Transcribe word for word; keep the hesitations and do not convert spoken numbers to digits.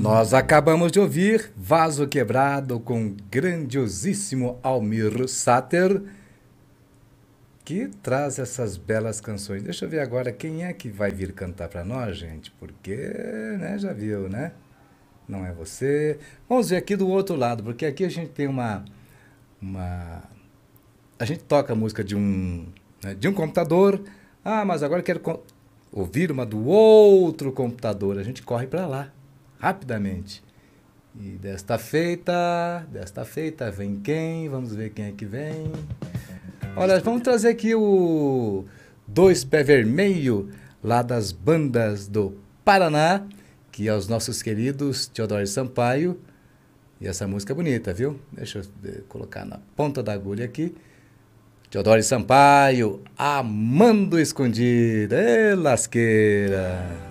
Nós acabamos de ouvir Vaso Quebrado com grandiosíssimo Almir Sater, que traz essas belas canções. Deixa eu ver agora quem é que vai vir cantar para nós, gente, porque, né, já viu, né? Não é você. Vamos ver aqui do outro lado, porque aqui a gente tem uma... uma... A gente toca a música de um, né, de um computador. Ah, mas agora eu quero co- ouvir uma do outro computador. A gente corre para lá, rapidamente. E desta feita, desta feita, vem quem? Vamos ver quem é que vem. Olha, vamos trazer aqui o Dois Pé Vermelho, lá das bandas do Paraná, que é os nossos queridos Teodoro Sampaio. E essa música é bonita, viu? Deixa eu eh, colocar na ponta da agulha aqui. Teodoro Sampaio, Amando Escondida. Ê, lasqueira!